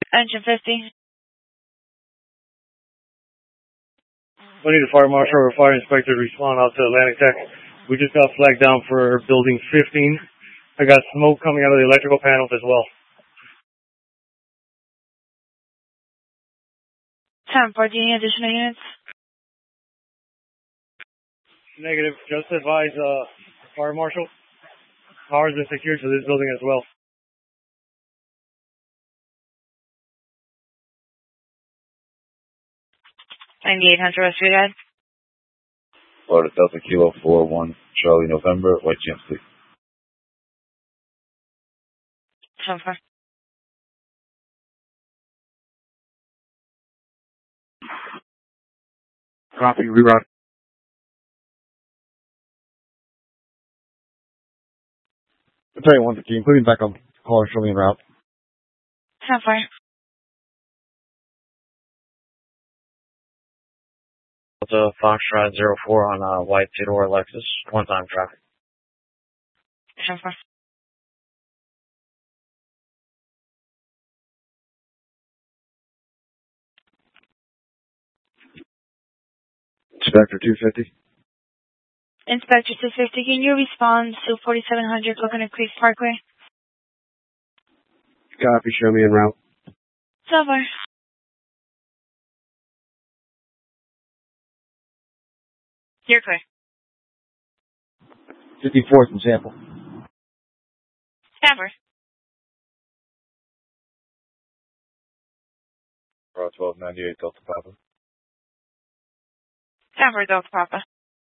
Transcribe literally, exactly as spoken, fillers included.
Engine fifty. We need a fire marshal or a fire inspector to respond out to Atlantic Tech. We just got flagged down for building fifteen. I got smoke coming out of the electrical panels as well. ten four, do you need additional units? Negative. Just advise uh, fire marshal. Power's been secured to this building as well. ninety-eight hundred West Street Ed. Florida Delta Kilo four one Charlie November, White Champ Fleet. ten four. Copy, reroute. I'll tell you one thing, including back on caller showing en route. ten four. Delta Foxtrot zero four on uh, White Theodore Lexus, one-time traffic. ten four. Inspector two fifty. Inspector two fifty, can you respond to forty-seven hundred Coconut Creek Parkway? Copy, show me en route. ten four. You're clear. fifty-fourth and sample. ten four. twelve ninety-eight Delta Papa. ten four, Delta Papa.